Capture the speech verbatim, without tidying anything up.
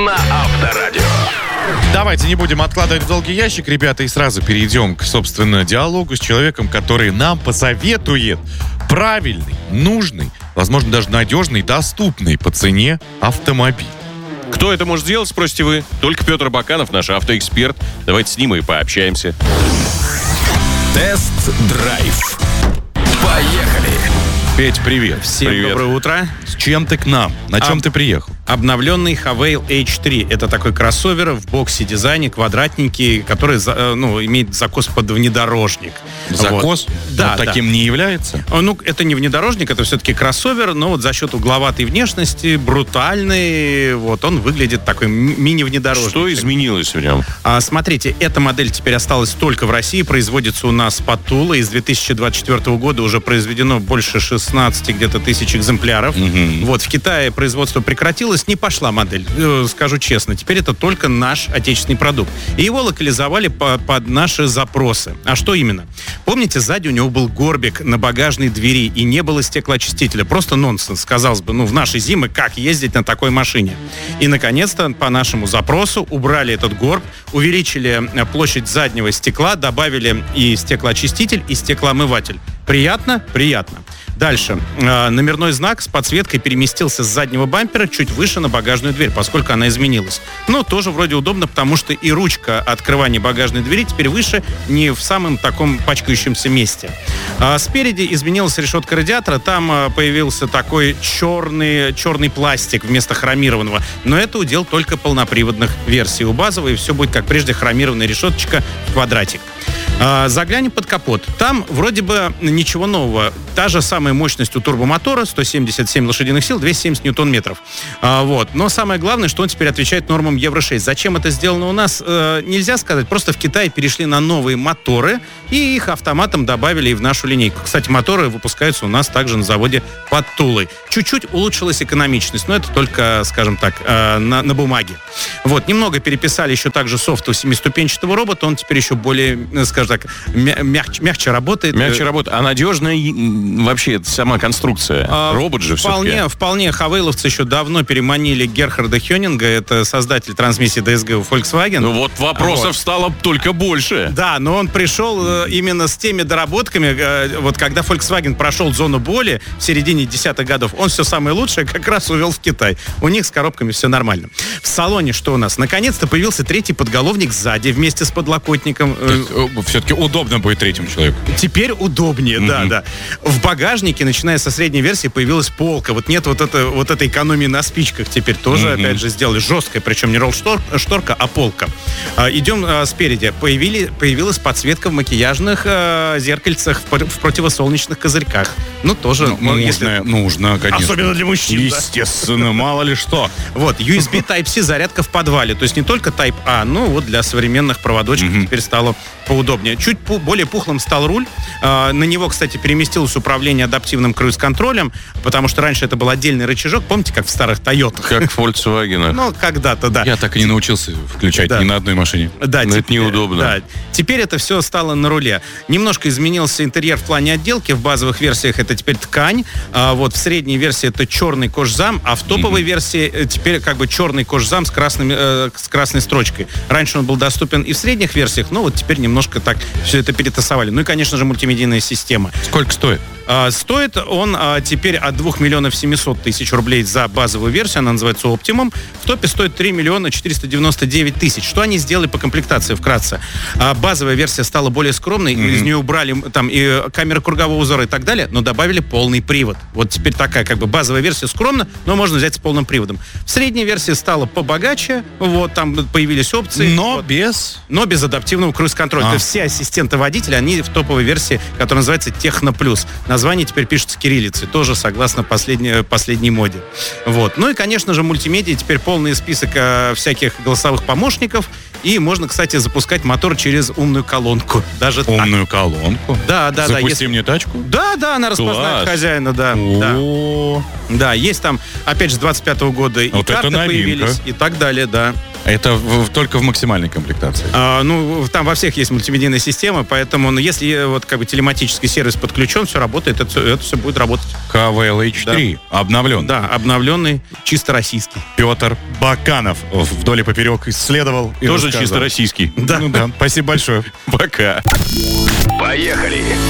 на Авторадио. Давайте не будем откладывать в долгий ящик, ребята, и сразу перейдем к, собственно, диалогу с человеком, который нам посоветует правильный, нужный, возможно, даже надежный, доступный по цене автомобиль. Кто это может сделать, спросите вы? Только Петр Баканов, наш автоэксперт. Давайте с ним и пообщаемся. Тест-драйв. Поехали! Петь, привет. Всем Привет. доброе утро. С чем ты к нам? На чем А- ты приехал? Обновленный Хавейл эйч три. Это такой кроссовер в боксе-дизайне, квадратненький, который за- э, ну, имеет закос под внедорожник. Закос? Вот. Да, Он таким да. не является? Ну, это не внедорожник, это все-таки кроссовер, но вот за счет угловатой внешности, брутальный, вот он выглядит такой м- мини-внедорожник. Что изменилось в нем? А, смотрите, эта модель теперь осталась только в России, производится у нас под Тулой. Из две тысячи двадцать четвёртого года уже произведено больше шестнадцати где-то тысяч экземпляров. Мгм. Вот, в Китае производство прекратилось, не пошла модель, э, скажу честно. Теперь это только наш отечественный продукт. И его локализовали по- под наши запросы. А что именно? Помните, сзади у него был горбик на багажной двери и не было стеклоочистителя. Просто нонсенс. Казалось бы, ну в наши зимы как ездить на такой машине? И, наконец-то, по нашему запросу убрали этот горб, увеличили э, площадь заднего стекла, добавили и стеклоочиститель, и стеклоомыватель. Приятно? Приятно. Дальше. Э, номерной знак с подсветкой переместился с заднего бампера чуть выше на багажную дверь, поскольку она изменилась. Но тоже вроде удобно, потому что и ручка открывания багажной двери теперь выше, не в самом таком пачкающемся месте. А спереди изменилась решетка радиатора, там э, появился такой черный, черный пластик вместо хромированного. Но это удел только полноприводных версий. У базовой все будет, как прежде, хромированная решеточка в квадратик. А, Заглянем под капот. Там вроде бы ничего нового. Та же самая мощность у турбомотора, сто семьдесят семь лошадиных сил, двести семьдесят ньютон-метров. А, вот. Но самое главное, что он теперь отвечает нормам евро шесть. Зачем это сделано у нас, э, нельзя сказать. Просто в Китае перешли на новые моторы и их автоматом добавили и в нашу линейку. Кстати, моторы выпускаются у нас также на заводе под Тулой. Чуть-чуть улучшилась экономичность, но это только, скажем так, э, на, на бумаге. Вот. Немного переписали еще также софт у семиступенчатого робота. Он теперь еще более, э, скажем так, мя- мягче, мягче работает. Мягче работает. А надежная м, вообще это сама конструкция? А, Робот же вполне, все-таки. вполне. Хавейловцы еще давно переманили Герхарда Хёнинга, это создатель трансмиссии ди эс джи у Volkswagen. Ну вот вопросов Вот. стало только больше. Да, но он пришел э, именно с теми доработками, э, вот когда Volkswagen прошел зону боли в середине десятых годов, он все самое лучшее как раз увел в Китай. У них с коробками все нормально. В салоне что у нас? Наконец-то появился третий подголовник сзади вместе с подлокотником. Э, Все-таки удобно будет третьему человеку. Теперь удобнее, да, да. В багажнике, начиная со средней версии, появилась полка. Вот нет вот, это, вот этой экономии на спичках. Теперь тоже, Мгм. опять же, сделали жесткая, причем не ролл-шторка, а полка. А, идем а, спереди. Появили, появилась подсветка в макияжных а, зеркальцах, в, пр- в противосолнечных козырьках. Ну, тоже, Ну, ну, нужно, если... нужно, конечно. Особенно для мужчин, да. Естественно, мало ли что. Вот, ю эс би Type-C зарядка в подвале. То есть не только Type-A, но вот для современных проводочков Мгм. теперь стало поудобнее. Чуть пу- более пухлым стал руль. А, на него, кстати, переместилось управление адаптивным круиз-контролем, потому что раньше это был отдельный рычажок. Помните, как в старых Тойотах? Как в Volkswagen. Ну, когда-то, да. Я так и не научился включать Да. ни на одной машине. Да, Но это теперь- неудобно. Да. Теперь это все стало на руле. Немножко изменился интерьер в плане отделки. В базовых версиях это теперь ткань. А вот в средней версии это черный кожзам, а в топовой версии э, теперь как бы черный кожзам с, красными, э, с красной строчкой. Раньше он был доступен и в средних версиях, но вот теперь немножко так все это перетасовали. Ну и, конечно же, мультимедийная система. Сколько стоит? А, стоит он а, теперь от двух миллионов семисот тысяч рублей за базовую версию, она называется Optimum. В топе стоит три миллиона четыреста девяносто девять тысяч. Что они сделали по комплектации вкратце? А, базовая версия стала более скромной, Mm-hmm. из нее убрали м, там и камеры кругового узора и так далее, но добавили полный привод. Вот теперь такая как бы базовая версия скромна, но можно взять с полным приводом. В средней версии стала побогаче, вот там появились опции. Но вот. без... Но без адаптивного круиз-контроля. А. То есть все ассистенты водителя, они в топовой версии, которая называется Техно Плюс. Название теперь пишется кириллицей, тоже согласно последней, последней моде. Вот. Ну и, конечно же, мультимедиа, теперь полный список э, всяких голосовых помощников. И можно, кстати, запускать мотор через умную колонку. Даже так. Умную колонку. Да, да, да. Запусти если- мне тачку. Да, да, она распознает Класс. хозяина, да. Да. О, Да, есть там, опять же, с двадцать пятого года и Вот это карты новинка. появились, и так далее, да. Это в- только в максимальной комплектации. А, ну, там во всех есть мультимедийная система, поэтому, ну, если вот как бы телематический сервис подключен, все работает, это, всё- это все будет работать. ка вэ эл эйч три обновлен. Да, обновленный, чисто российский. Петр Баканов вдоль и поперек исследовал. и Тоже рассказал. чисто российский. Да. Ну да. Спасибо большое. Пока. Поехали.